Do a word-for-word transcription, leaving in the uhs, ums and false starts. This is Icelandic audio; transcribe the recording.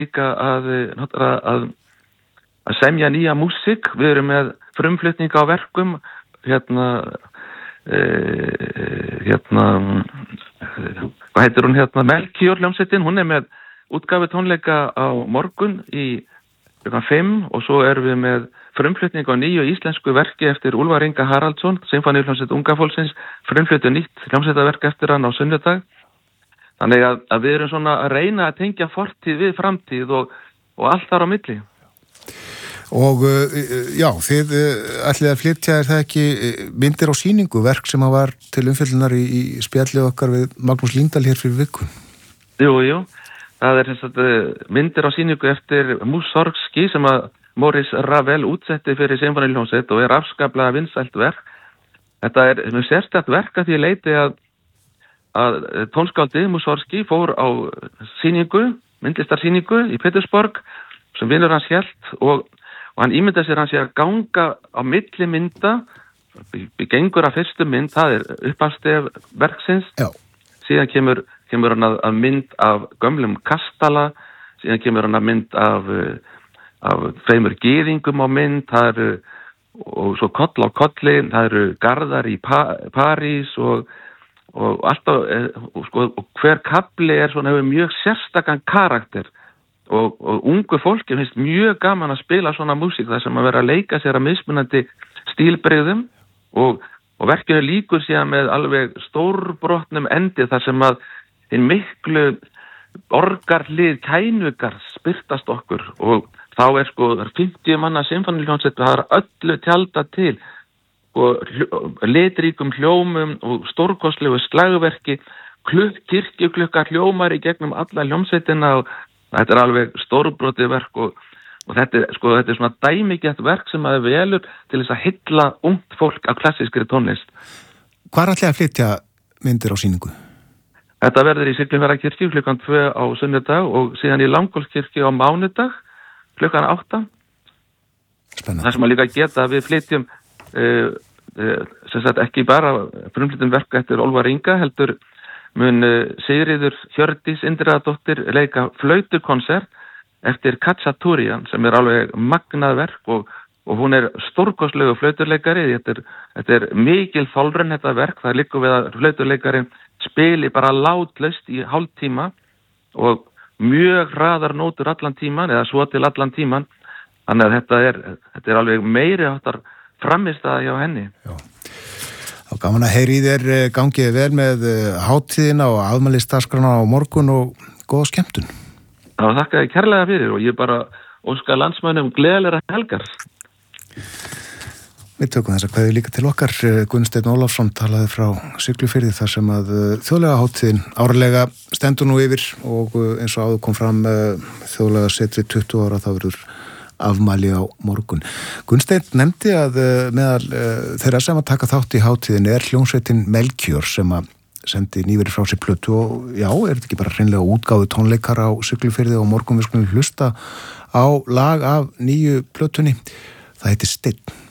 líka að, að, að semja nýja músík. Við erum með frumflutninga á verkum, hérna, e, hérna, hvað heitir hún hérna, Melchior hljómsveitin, hún er með útgáfu tónleika á morgun í klukkan fimm og svo erum við með frumflutning á nýju íslensku verki eftir Úlfar Inga Haraldsson, Sinfóníuhljómsveit unga fólksins, frumflutu nýtt hljómsveitaverk eftir hann á sunnudag. Þannig að, að við erum svona að reyna að tengja fortíð við framtíð og, og allt þar á milli. Og já, þið ætlið að flytja, er það ekki myndir á sýningu, verk sem að var til umfjöllunar í, í spjallið okkar við Magnús Líndal hér fyrir viku? Jú, jú. Það er sagt, myndir á sýningu eftir Mussorgsky sem að Maurice Ravel útsetti fyrir Sinfóníuhljómsveit og er afskaplega vinsælt verk. Þetta er mjög sérstakt verk að því leiti að, að tónskáldið Mussorgsky fór á sýningu, myndlistarsýningu í Petersborg sem vinur hans hélt og, og hann ímyndaði sér hans að ganga á milli mynda, gengur af fyrstu mynd, það er upphafsstef verksins. Já. Síðan kemur kemur hann að, að mynd af gömlum kastala, síðan kemur hann að mynd af, af fremur gyðingum á mynd, það eru, og svo koll á kolli, það eru garðar í pa, París og, og alltaf, og, sko, og hver kafli er svona, hefur mjög sérstakann karakter og, og ungu fólki finnst mjög gaman að spila svona músík þar sem að vera að leika sér að mismunandi stílbrigðum og, og verkinu líkur síðan með alveg stórbrotnum endi þar sem að hinn miklu orgarlið kænugar spyrtast okkur og þá er sko fimmtíu manna sinfóníuhljómsveit, það er öllu tjaldað til og litríkum hljómum og stórkostlegu slagverki, klukk, kirkjuklukkar hljómar í gegnum alla hljómsveitina og þetta er alveg stórbrotið verk og, og þetta er sko þetta er svona dæmigert verk sem að velur til þess að hylla ungt fólk af klassískri tónlist. Hvar ætlið að flytja myndir á sýningu? Þetta verður í Siglufjarðarkirkju klukkan tvö á sunnudag og síðan í Langholtskirkju á mánudag klukkan átta. Spennandi. Það sem að líka geta að við flytjum uh, uh, sem sagt ekki bara frumflytjum verk eftir Úlfar Inga, heldur mun uh, Sigríður Hjördís Indriðadóttir leika flautukonsert eftir Khatchaturian sem er alveg magnað verk og, og hún er stórkostlegu flauturleikari. Þetta er, þetta er mikil þolrun þetta verk, það liggur við að flauturleikari spili bara látlaust í hálftíma og mjög hraðar nótur allan tíman eða svo til allan tíman. Þannig að þetta er, þetta er alveg meiri áttar frammistaða hjá henni. Já. Þá gaman að heyri í þér, gangið vel með hátíðina og afmælisdagskrána á morgun og góða skemmtun. Já, þakka þér kærlega fyrir og ég bara óska landsmönnum gleðilegra helgar. Við tökum þess að kveðið líka til okkar. Gunnsteinn Ólafsson talaði frá Siglufirði þar sem að þjóðlega hátíðin árlega stendur nú yfir og eins og áður kom fram þjóðlega setri tuttugu ára þá verður afmæli á morgun. Gunnsteinn nefndi að meðal þeirra sem að taka þátt í hátíðin er hljómsveitin Melchior sem að sendi nýverið frá sér plötu og já, er þetta ekki bara hreinlega útgáfu tónleikar á Siglufirði og morgun við skulum hlusta á lag af nýju plötunni. Það heitir Steinn.